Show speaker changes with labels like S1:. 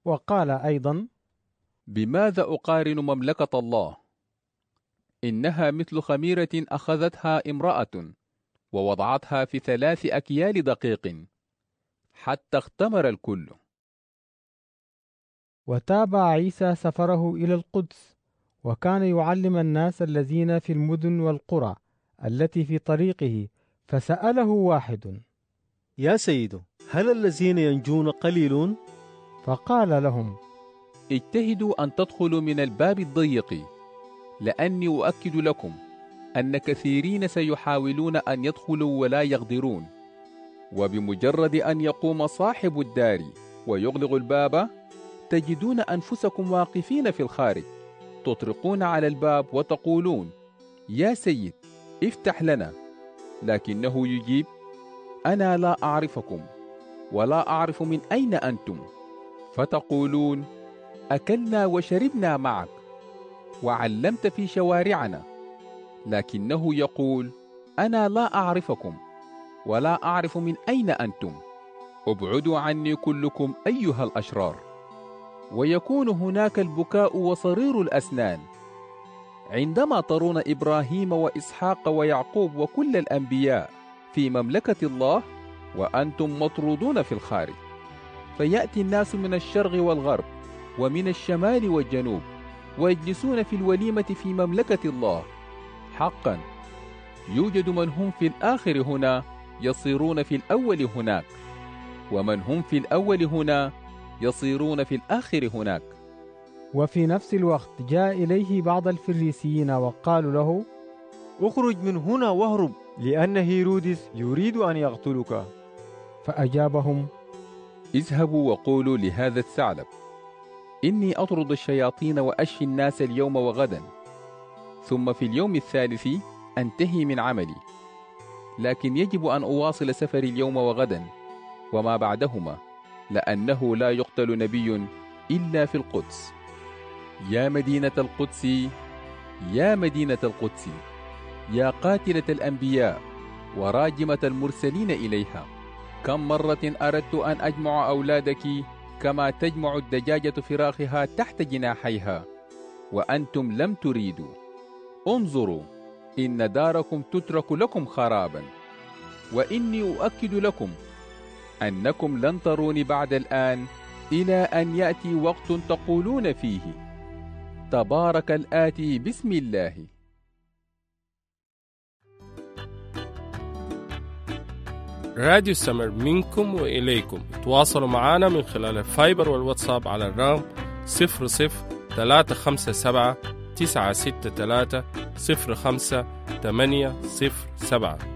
S1: وقال أيضا:
S2: بماذا أقارن مملكة الله؟ إنها مثل خميرة أخذتها امرأة ووضعتها في 3 أكيال دقيق حتى اختمر الكل.
S1: وتابع عيسى سفره إلى القدس، وكان يعلم الناس الذين في المدن والقرى التي في طريقه، فسأله واحد:
S3: يا سيد، هل الذين ينجون قليلون؟
S1: فقال لهم:
S2: اجتهدوا أن تدخلوا من الباب الضيق، لأني أؤكد لكم أن كثيرين سيحاولون أن يدخلوا ولا يقدرون، وبمجرد أن يقوم صاحب الدار ويغلق الباب تجدون أنفسكم واقفين في الخارج تطرقون على الباب وتقولون: يا سيد افتح لنا، لكنه يجيب: أنا لا أعرفكم ولا أعرف من أين أنتم. فتقولون: أكلنا وشربنا معك وعلمت في شوارعنا، لكنه يقول: أنا لا أعرفكم ولا أعرف من أين أنتم، ابعدوا عني كلكم أيها الأشرار. ويكون هناك البكاء وصرير الأسنان عندما ترون إبراهيم وإسحاق ويعقوب وكل الأنبياء في مملكة الله وأنتم مطرودون في الخارج. فيأتي الناس من الشرق والغرب ومن الشمال والجنوب ويجلسون في الوليمة في مملكة الله. حقا يوجد من هم في الآخر هنا يصيرون في الأول هناك، ومن هم في الأول هنا يصيرون في الآخر هناك.
S1: وفي نفس الوقت جاء إليه بعض الفريسيين وقالوا له:
S3: اخرج من هنا واهرب، لأن هيرودس يريد أن يقتلك.
S1: فأجابهم:
S2: اذهبوا وقولوا لهذا الثعلب: إني أطرد الشياطين وأشفي الناس اليوم وغدا، ثم في اليوم الثالث أنتهي من عملي. لكن يجب أن أواصل سفري اليوم وغدا وما بعدهما، لأنه لا يقتل نبي إلا في القدس. يا مدينة القدس، يا مدينة القدس، يا قاتلة الأنبياء وراجمة المرسلين إليها، كم مرة أردت أن أجمع أولادك كما تجمع الدجاجة فراخها تحت جناحيها، وأنتم لم تريدوا. انظروا، إن داركم تترك لكم خرابا، وإني أؤكد لكم أنكم لن تروني بعد الآن إلى أن يأتي وقت تقولون فيه: تبارك الآتي بسم الله.
S4: راديو السمر منكم وإليكم. تواصلوا معنا من خلال الفايبر والواتساب على الرقم 00-357-963-05-807.